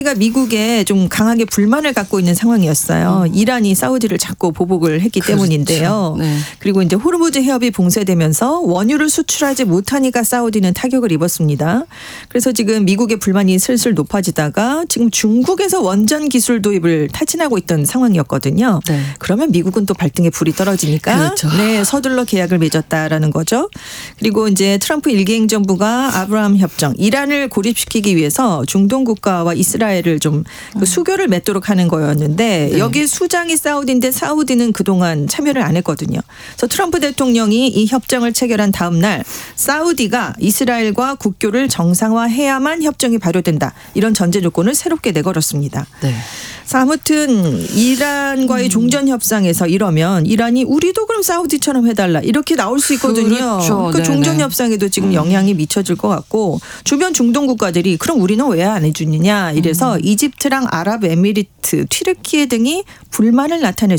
가 미국에 좀 강하게 불만을 갖고 있는 상황이었어요. 이란이 사우디를 자꾸 보복을 했기 때문인데요. 네. 그리고 이제 호르무즈 해협이 봉쇄되면서 원유를 수출하지 못하니까 사우디는 타격을 입었습니다. 그래서 지금 미국의 불만이 슬슬 높아지다가 지금 중국에서 원전 기술 도입을 타진하고 있던 상황이었거든요. 네. 그러면 미국은 또 발등에 불이 떨어지니까 그렇죠. 네, 서둘러 계약을 맺었다라는 거죠. 그리고 이제 트럼프 일개 행정부가 아브라함 협정, 이란을 고립시키기 위해서 중동 국가와 이스라엘을 좀 그 수교를 맺도록 하는 거였는데 네. 여기 수장이 사우디인데 사우디는 그동안 참여를 안 했거든요. 그래서 트럼프 대통령이 이 협정을 체결한 다음 날 사우디가 이스라엘과 국교를 정상화해야만 협정이 발효된다. 이런 전제 조건을 새롭게 내걸었습니다. 네. 그래서 아무튼 이란과의 종전 협상에서 이러면 이란이 우리도 그럼 사우디처럼 해달라 이렇게 나올 수 있거든요. 그렇죠. 그 네네. 종전 협상에도 지금 영향이 미쳐질 것 같고 주변 중동 국가들이 그럼 우리는 왜 안 해주느냐 이래서 이집트랑 아랍에미리트, 튀르키예 등이 불만을 나타낼